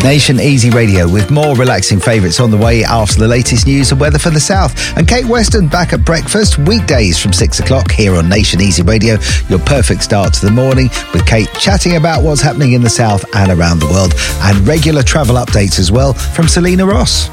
Nation Easy Radio with more relaxing favourites on the way after the latest news and weather for the south. And Kate Weston back at breakfast weekdays from 6 o'clock here on Nation Easy Radio. Your perfect start to the morning with Kate chatting about what's happening in the south and around the world, and regular travel updates as well from Selena Ross.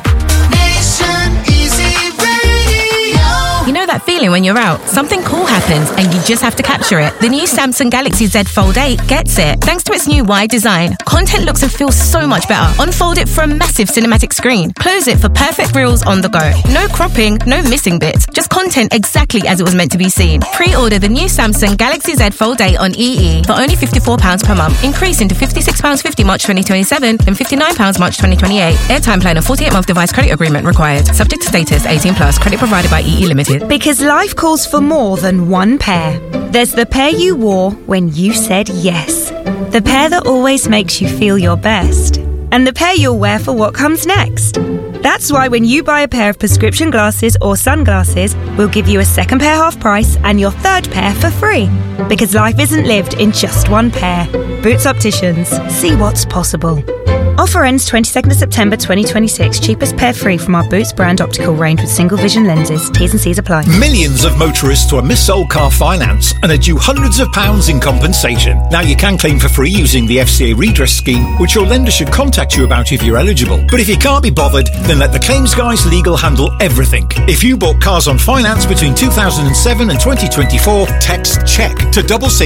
You know that feeling when you're out, something cool happens and you just have to capture it? The new Samsung Galaxy Z Fold 8 gets it. Thanks to its new wide design, content looks and feels so much better. Unfold it for a massive cinematic screen. Close it for perfect reels on the go. No cropping, no missing bits. Just content exactly as it was meant to be seen. Pre-order the new Samsung Galaxy Z Fold 8 on EE for only £54 per month, increasing to £56.50 March 2027 and £59 March 2028. Airtime plan and 48-month device credit agreement required. Subject to status, 18+. Credit provided by EE Limited. Because life calls for more than one pair. There's the pair you wore when you said yes. The pair that always makes you feel your best. And the pair you'll wear for what comes next. That's why when you buy a pair of prescription glasses or sunglasses, we'll give you a second pair half price and your third pair for free. Because life isn't lived in just one pair. Boots Opticians. See what's possible. Offer ends 22nd of September 2026. Cheapest pair free from our Boots brand optical range with single vision lenses. T's and C's apply. Millions of motorists are missold car finance and are due hundreds of pounds in compensation. Now you can claim for free using the FCA redress scheme, which your lender should contact you about if you're eligible. But if you can't be bothered, then let the Claims Guys Legal handle everything. If you bought cars on finance between 2007 and 2024, text CHECK to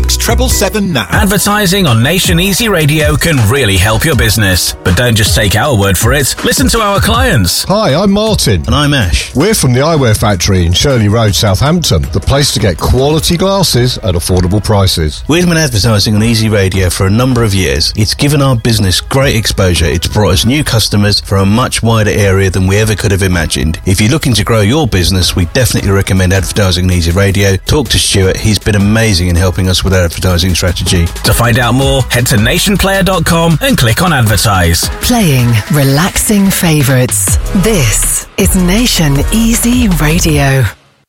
66777 now. Advertising on Nation Easy Radio can really help your business. But don't just take our word for it. Listen to our clients. Hi, I'm Martin. And I'm Ash. We're from the Eyewear Factory in Shirley Road, Southampton. The place to get quality glasses at affordable prices. We've been advertising on Easy Radio for a number of years. It's given our business great exposure. It's brought us new customers for a much wider area than we ever could have imagined. If you're looking to grow your business, we definitely recommend advertising on Easy Radio. Talk to Stuart. He's been amazing in helping us with our advertising strategy. To find out more, head to nationplayer.com and click on advertise. Playing relaxing favourites. This is Nation Easy Radio.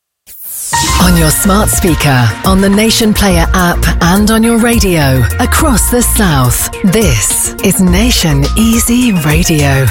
On your smart speaker, on the Nation Player app and on your radio across the south. This is Nation Easy Radio.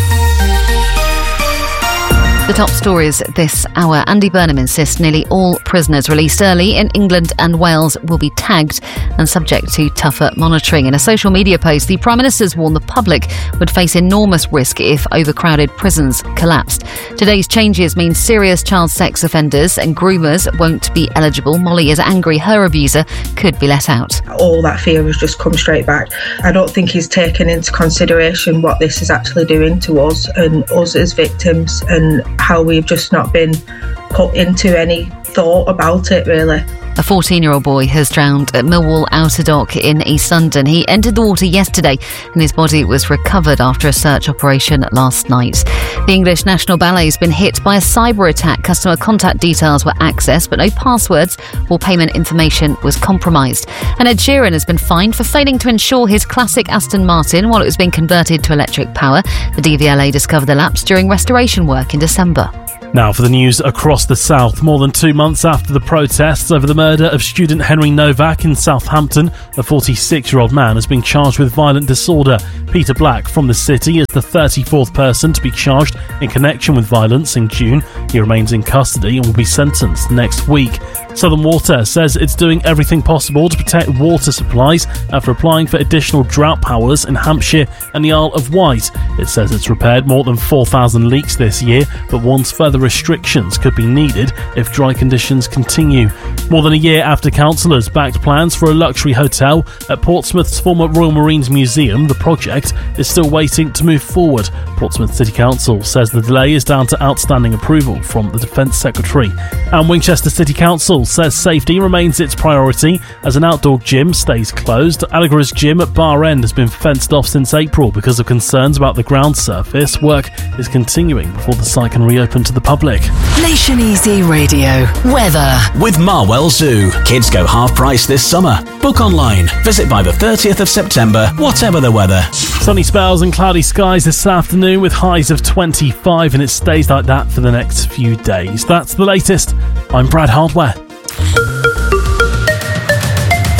The top stories this hour. Andy Burnham insists nearly all prisoners released early in England and Wales will be tagged and subject to tougher monitoring. In a social media post, the Prime Minister's warned the public would face enormous risk if overcrowded prisons collapsed. Today's changes mean serious child sex offenders and groomers won't be eligible. Molly is angry her abuser could be let out. All that fear has just come straight back. I don't think he's taken into consideration what this is actually doing to us and us as victims, and how we've just not been put into any thought about it, really. A 14-year-old boy has drowned at Millwall Outer Dock in East London. He entered the water yesterday and his body was recovered after a search operation last night. The English National Ballet has been hit by a cyber attack. Customer contact details were accessed, but no passwords or payment information was compromised. And Ed Sheeran has been fined for failing to insure his classic Aston Martin while it was being converted to electric power. The DVLA discovered the lapse during restoration work in December. Now for the news across the south. More than 2 months after the protests over the murder of student Henry Novak in Southampton, a 46-year-old man has been charged with violent disorder. Peter Black from the city is the 34th person to be charged in connection with violence in June. He remains in custody and will be sentenced next week. Southern Water says it's doing everything possible to protect water supplies after applying for additional drought powers in Hampshire and the Isle of Wight. It says it's repaired more than 4,000 leaks this year, but warns further restrictions could be needed if dry conditions continue. More than a year after councillors backed plans for a luxury hotel at Portsmouth's former Royal Marines Museum, the project is still waiting to move forward. Portsmouth City Council says the delay is down to outstanding approval from the Defence Secretary. And Winchester City Council says safety remains its priority as an outdoor gym stays closed. Allegory's gym at Bar End has been fenced off since April because of concerns about the ground surface. Work is continuing before the site can reopen to the public. Nation Easy Radio. Weather. With Marwell Zoo. Kids go half price this summer. Book online. Visit by the 30th of September, whatever the weather. Sunny spells and cloudy skies this afternoon with highs of 25, and it stays like that for the next few days. That's the latest. I'm Brad Hardware.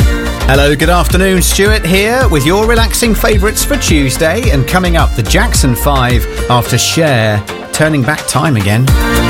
Hello, good afternoon. Stuart here with your relaxing favourites for Tuesday. And coming up, the Jackson 5 after Cher, Turning Back Time Again.